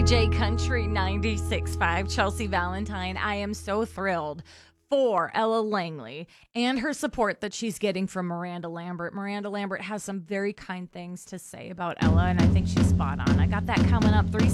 CJ Country 96.5, Chelsea Valentine. I am so thrilled for Ella Langley and her support that she's getting from Miranda Lambert. Miranda Lambert has some very kind things to say about Ella, and I think she's spot on. I got that coming up. 3